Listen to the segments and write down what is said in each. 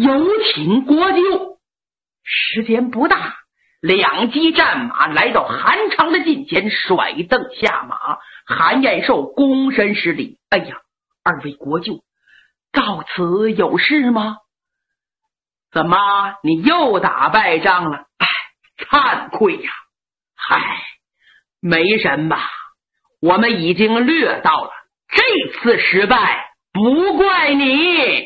有请国舅。时间不大，两骑战马来到韩昌的近前，甩蹬下马。韩延寿躬身施礼：哎呀，二位国舅，到此有事吗？怎么你又打败仗了？哎，惭愧呀！嗨，没什么，我们已经略到了，这次失败不怪你。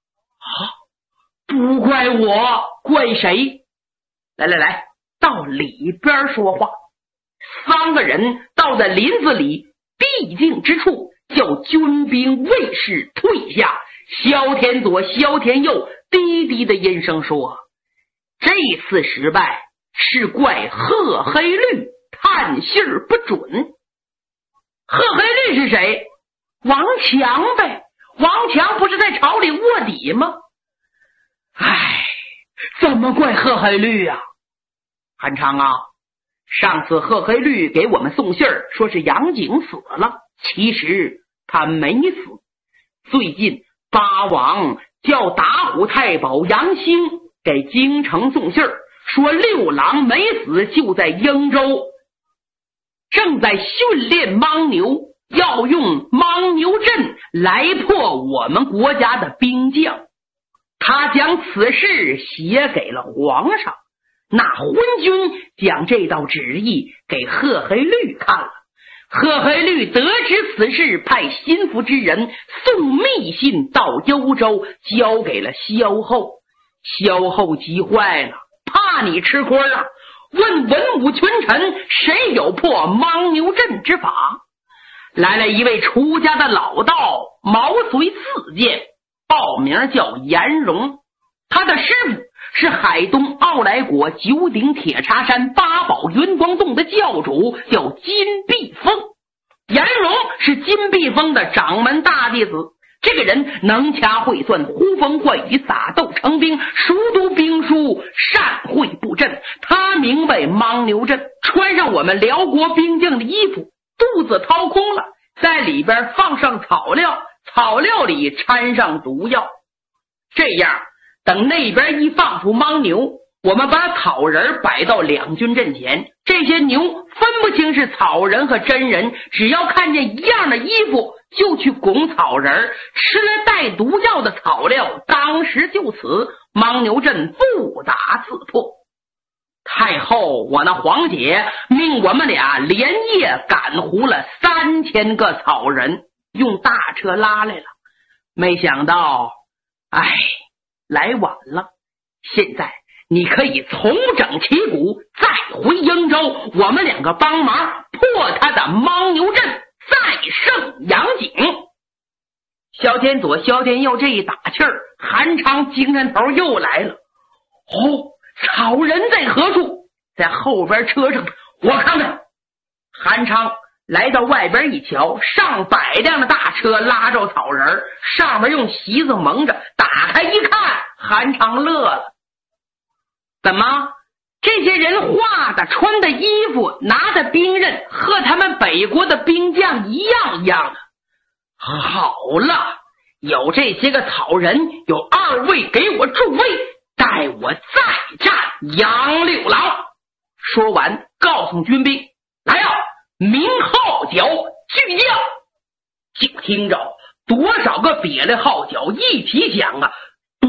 不怪我，怪谁？来，到里边说话。三个人到了林子里僻静之处，叫军兵卫士退下。萧天佐、萧天佑低低的音声说：这次失败是怪贺黑律探信不准。贺黑律是谁？王强呗。王强不是在朝里卧底吗？唉，怎么怪贺黑律呀？韩昌啊，上次贺黑律给我们送信儿，说是杨景死了，其实他没死。最近八王叫打虎太保杨兴给京城送信儿，说六郎没死，就在英州，正在训练牦牛，要用牦牛阵来破我们国家的兵将。他将此事写给了皇上，那昏君将这道旨意给贺黑律看了。贺黑律得知此事，派心腹之人送密信到幽州，交给了萧后。萧后急坏了，怕你吃亏了，问文武群臣谁有破牦牛阵之法。来了一位出家的老道，毛遂自荐，报名叫颜荣。他的师傅是海东奥莱国九鼎铁叉山八宝云光洞的教主，叫金碧峰。颜荣是金碧峰的掌门大弟子，这个人能掐会算，呼风唤雨，撒豆成兵，熟读兵书，善会布阵。他明白牦牛阵，穿上我们辽国兵将的衣服，肚子掏空了，在里边放上草料，草料里掺上毒药，这样等那边一放出牦牛，我们把草人摆到两军阵前，这些牛分不清是草人和真人，只要看见一样的衣服就去拱草人，吃了带毒药的草料，当时就死，牦牛阵不打自破。太后我那皇姐命我们俩连夜赶糊了3000个草人，用大车拉来了，没想到来晚了。现在你可以重整旗鼓，再回英州，我们两个帮忙破他的牦牛阵，再胜杨景。萧天佐、萧天佑这一打气儿，韩昌精神头又来了。草人在何处？在后边车上，我看看。韩昌来到外边一瞧，上百辆的大车拉着草人，上面用席子蒙着，打开一看，韩昌乐了。怎么这些人画的、穿的衣服、拿的兵刃和他们北国的兵将一样的？好了，有这些个草人，有2位给我助威，待我再战杨六郎。说完告诉军兵，来啊，鸣号角，巨将。就听着多少个瘪的号角一起响啊，嘟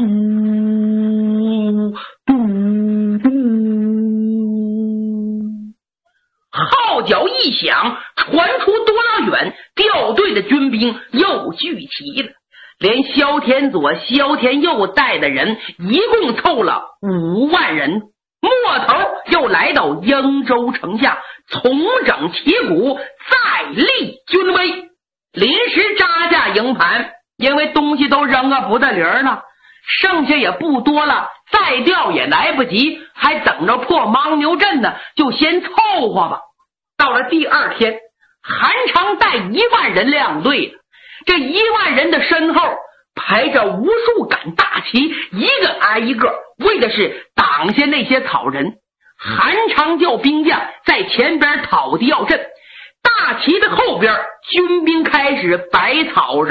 嘟嘟。号角一响，传出多老远，调队的军兵又聚齐了，连萧天佐、萧天佑带的人一共凑了5万人，末头又来到英州城下，重整旗鼓，再立军威，临时扎架营盘，因为东西都扔个不得零了，剩下也不多了，再调也来不及，还等着破牦牛阵呢，就先凑合吧。到了第2天，韩昌带1万人亮队了，这1万人的身后排着无数杆大旗，一个挨一个，为的是挡下那些草人。韩昌叫兵将在前边讨敌要阵，大旗的后边军兵开始摆草人。